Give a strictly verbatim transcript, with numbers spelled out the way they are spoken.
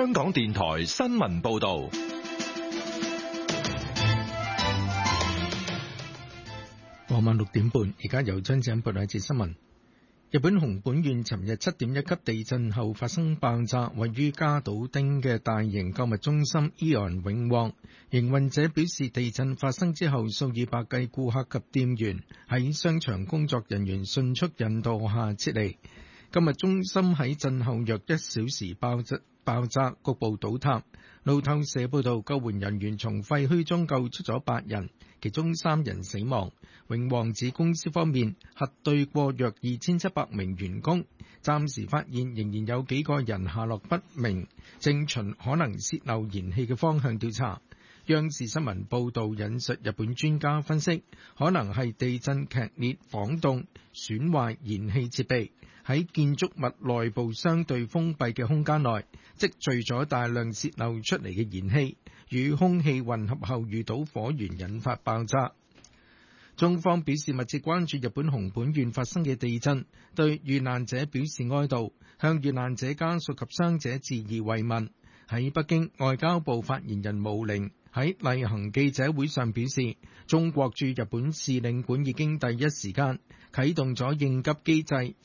香港電台新聞報道。 傍晚六點半，而家由張子欣報道一節新聞。日本熊本縣尋日七點一級地震後發生爆炸，位於加島町嘅大型購物中心 AEON 永旺營運者表示，地震發生之後，數以百計顧客及店員喺商場工作人員迅速引導下撤離。購物中心喺震後約一小時爆炸，爆炸局部倒塌。路透社報道，救援人員從廢墟中救出咗八人，其中三人死亡。永旺指公司方面核對過約二千七百名員工，暫時發現仍然有幾個人下落不明，正循可能洩漏燃氣嘅方向調查。央視新聞報導引述日本專家分析，可能係地震劇烈晃動，損壞燃氣設備，喺建築物內部相對封閉嘅空間內積聚咗大量洩漏出嚟嘅燃氣，與空氣混合後遇到火源引發爆炸。中方表示密切關注日本熊本縣發生嘅地震，對遇難者表示哀悼，向遇難者家屬及傷者致以慰問。喺北京，外交部發言人毛寧喺例行記者會上表示，中國駐日本使領館已經第一時間啟動咗應急機制。